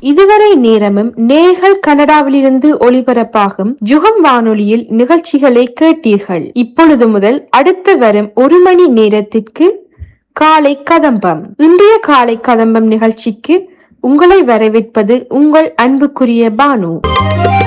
இதுவரை நேரமும் நேர்கள் கனடாவிலிருந்து ஒளிபரப்பாகும் யுகம் வானொலியில் நிகழ்ச்சிகளை கேட்டீர்கள். இப்பொழுது முதல் அடுத்து வரும் 1 மணி நேரத்திற்கு காலை கதம்பம். இன்றைய காலை கதம்பம் நிகழ்ச்சிக்கு உங்களை வரவேற்பது உங்கள் அன்புக்குரிய பானு.